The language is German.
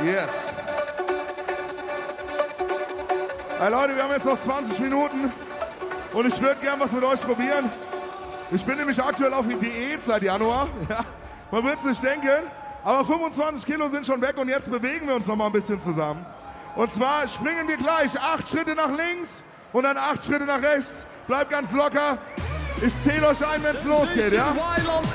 Yes. Hey Leute, wir haben jetzt noch 20 Minuten und ich würde gern was mit euch probieren. Ich bin nämlich aktuell auf die Diät seit Januar. Ja, man wird es nicht denken, aber 25 Kilo sind schon weg und jetzt bewegen wir uns noch mal ein bisschen zusammen. Und zwar springen wir gleich 8 Schritte nach links und dann 8 Schritte nach rechts. Bleibt ganz locker. Ich zähle euch ein, wenn es losgeht, ja?